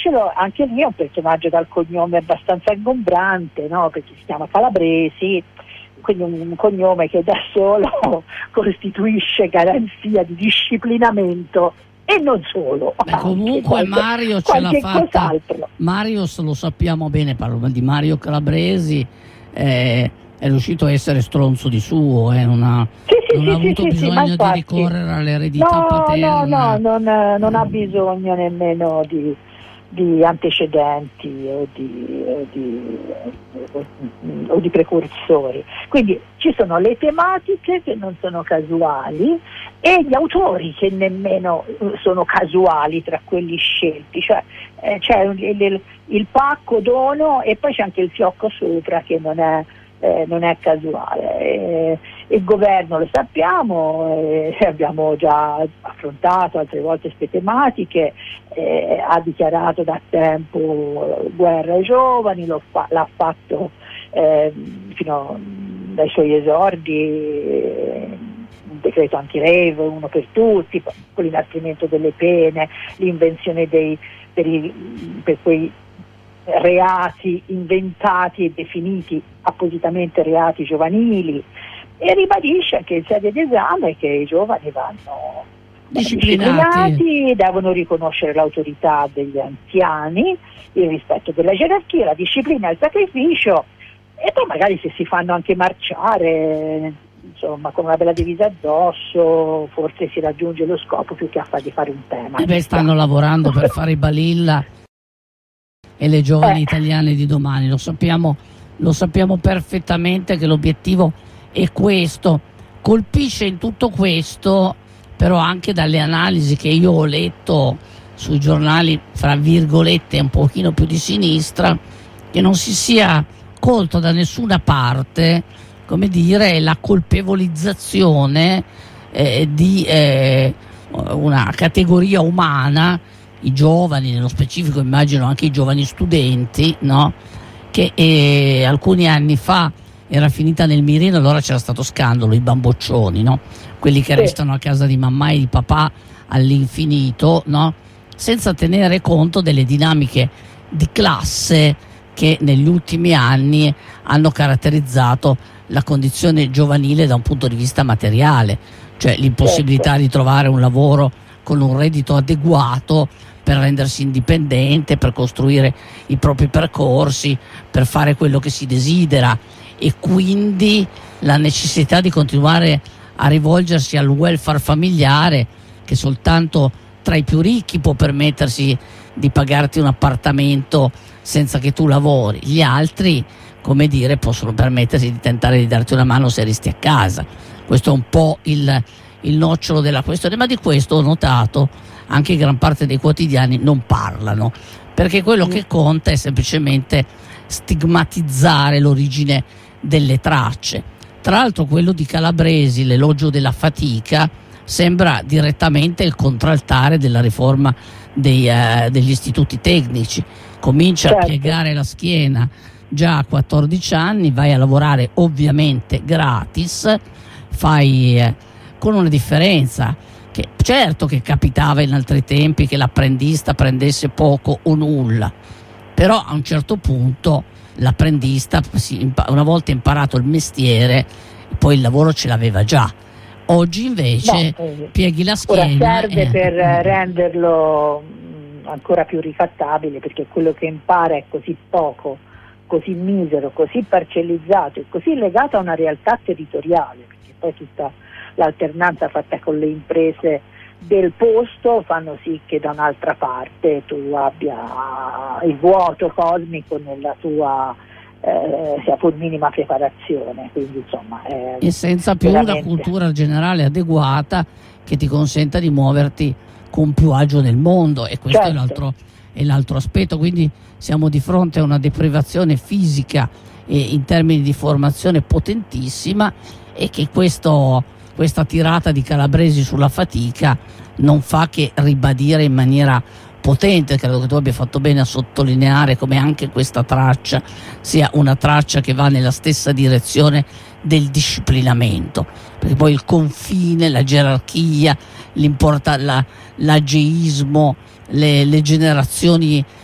Caracciolo anche lì è un personaggio dal cognome abbastanza ingombrante, no? Perché si chiama Calabresi, quindi un cognome che da solo costituisce garanzia di disciplinamento, e non solo. Comunque Mario ce l'ha fatta. Mario, lo sappiamo bene, parlo di Mario Calabresi, è riuscito a essere stronzo di suo, non ha avuto bisogno di ricorrere all'eredità paterna. Non ha bisogno nemmeno di antecedenti o di precursori. Quindi ci sono le tematiche che non sono casuali e gli autori che nemmeno sono casuali tra quelli scelti, cioè c'è il pacco dono e poi c'è anche il fiocco sopra che non è casuale. Il governo, lo sappiamo, abbiamo già affrontato altre volte queste tematiche, ha dichiarato da tempo guerra ai giovani, l'ha fatto fino dai suoi esordi, un decreto anti-rave, uno per tutti, con l'inasprimento delle pene, l'invenzione per quei reati inventati e definiti appositamente reati giovanili, e ribadisce anche in sede d'esame che i giovani vanno disciplinati, devono riconoscere l'autorità degli anziani, il rispetto della gerarchia, la disciplina, il sacrificio, e poi magari se si fanno anche marciare, insomma, con una bella divisa addosso, forse si raggiunge lo scopo più che a fargli fare un tema. Stanno lavorando per fare i Balilla e le giovani italiane di domani, lo sappiamo perfettamente che l'obiettivo è questo. Colpisce in tutto questo però anche dalle analisi che io ho letto sui giornali fra virgolette un pochino più di sinistra, che non si sia colto da nessuna parte, come dire, la colpevolizzazione di una categoria umana, i giovani, nello specifico immagino anche i giovani studenti, no? Che alcuni anni fa era finita nel mirino, allora c'era stato scandalo, i bamboccioni, no? Quelli che restano a casa di mamma e di papà all'infinito, no? Senza tenere conto delle dinamiche di classe che negli ultimi anni hanno caratterizzato la condizione giovanile da un punto di vista materiale, cioè l'impossibilità di trovare un lavoro con un reddito adeguato per rendersi indipendente, per costruire i propri percorsi, per fare quello che si desidera, e quindi la necessità di continuare a rivolgersi al welfare familiare, che soltanto tra i più ricchi può permettersi di pagarti un appartamento senza che tu lavori. Gli altri, come dire, possono permettersi di tentare di darti una mano se resti a casa. Questo è un po' il nocciolo della questione, ma di questo ho notato anche gran parte dei quotidiani non parlano, perché quello che conta è semplicemente stigmatizzare l'origine delle tracce. Tra l'altro quello di Calabresi, l'elogio della fatica, sembra direttamente il contraltare della riforma degli istituti tecnici. Comincia a piegare la schiena già a 14 anni, vai a lavorare ovviamente gratis, fai con una differenza che certo che capitava in altri tempi che l'apprendista prendesse poco o nulla, però a un certo punto l'apprendista, una volta imparato il mestiere, poi il lavoro ce l'aveva già. Oggi invece pieghi la schiena. Ora serve per renderlo ancora più ricattabile, perché quello che impara è così poco, così misero, così parcellizzato e così legato a una realtà territoriale, perché poi tutta l'alternanza fatta con le imprese del posto fanno sì che da un'altra parte tu abbia il vuoto cosmico nella tua sia pur minima preparazione, quindi insomma e senza più una cultura generale adeguata che ti consenta di muoverti con più agio nel mondo, e questo è l'altro aspetto. Quindi siamo di fronte a una deprivazione fisica e in termini di formazione potentissima, e che questa tirata di Calabresi sulla fatica non fa che ribadire in maniera potente. Credo che tu abbia fatto bene a sottolineare come anche questa traccia sia una traccia che va nella stessa direzione del disciplinamento, perché poi il confine, la gerarchia, l'ageismo, le generazioni